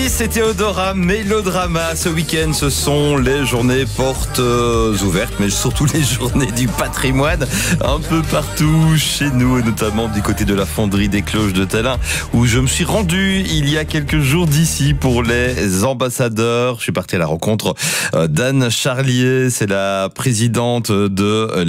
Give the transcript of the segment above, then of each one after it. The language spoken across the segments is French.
Salut, c'est Théodora. Mélodrama, ce week-end, ce sont les journées portes ouvertes, mais surtout les journées du patrimoine, un peu partout chez nous, et notamment du côté de la fonderie des cloches de Tellin, où je me suis rendu il y a quelques jours d'ici pour les ambassadeurs. Je suis parti à la rencontre d'Anne Charlier, c'est la présidente de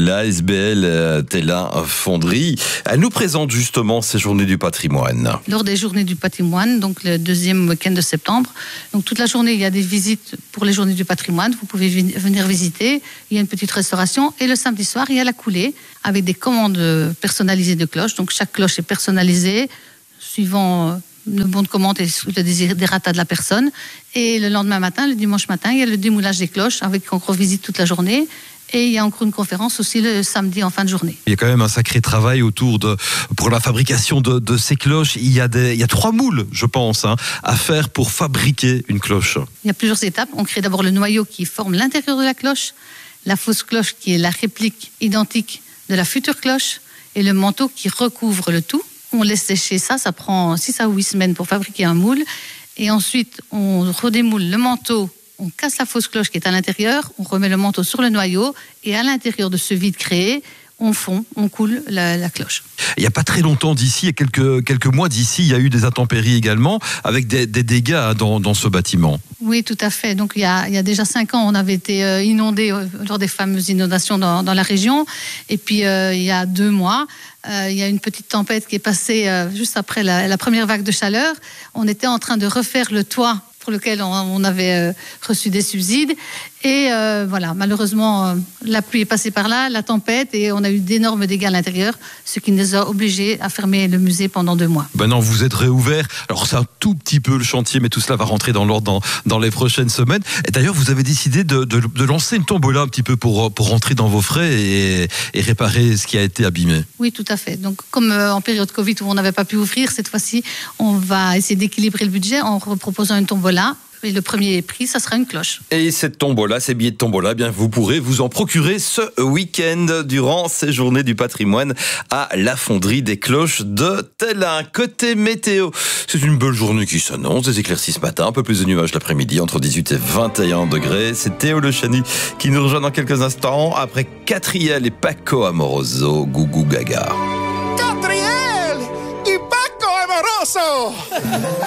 l'ASBL Tellin Fonderie. Elle nous présente justement ces journées du patrimoine. Lors des journées du patrimoine, donc le deuxième week-end de septembre, donc toute la journée, il y a des visites pour les journées du patrimoine. Vous pouvez venir visiter. Il y a une petite restauration. Et le samedi soir, il y a la coulée avec des commandes personnalisées de cloches. Donc chaque cloche est personnalisée suivant le bon de commande et le désirata de la personne. Et le lendemain matin, le dimanche matin, il y a le démoulage des cloches avec encore visite toute la journée. Et il y a encore une conférence aussi le samedi en fin de journée. Il y a quand même un sacré travail pour la fabrication de ces cloches. Il y a 3 moules, je pense, à faire pour fabriquer une cloche. Il y a plusieurs étapes. On crée d'abord le noyau qui forme l'intérieur de la cloche, la fausse cloche qui est la réplique identique de la future cloche et le manteau qui recouvre le tout. On laisse sécher ça prend 6 à 8 semaines pour fabriquer un moule. Et ensuite, on redémoule le manteau. On casse la fausse cloche qui est à l'intérieur, on remet le manteau sur le noyau et à l'intérieur de ce vide créé, on fond, on coule la cloche. Il n'y a pas très longtemps d'ici, il y a quelques mois d'ici, il y a eu des intempéries également avec des dégâts dans ce bâtiment. Oui, tout à fait. Donc il y a déjà 5 ans, on avait été inondés lors des fameuses inondations dans la région. Et puis il y a 2 mois, il y a une petite tempête qui est passée juste après la première vague de chaleur. On était en train de refaire le toit pour lequel on avait reçu des subsides. Et voilà, malheureusement, la pluie est passée par là, la tempête, et on a eu d'énormes dégâts à l'intérieur, ce qui nous a obligés à fermer le musée pendant 2 mois. Maintenant, vous êtes réouvert. Alors, c'est un tout petit peu le chantier, mais tout cela va rentrer dans l'ordre dans les prochaines semaines. Et d'ailleurs, vous avez décidé de lancer une tombola un petit peu pour rentrer dans vos frais et réparer ce qui a été abîmé. Oui, tout à fait. Donc, comme en période Covid où on n'avait pas pu ouvrir, cette fois-ci, on va essayer d'équilibrer le budget en proposant une tombola. Et le premier prix, ça sera une cloche. Et cette tombola, ces billets de tombola, bien, vous pourrez vous en procurer ce week-end durant ces journées du patrimoine à la fonderie des cloches de Tellin. Côté météo, c'est une belle journée qui s'annonce, des éclaircies ce matin, un peu plus de nuages l'après-midi, entre 18 et 21 degrés. C'est Théo Le Chani qui nous rejoint dans quelques instants après Catriel et Paco Amoroso, Gougou Gaga. Catriel y Paco Amoroso.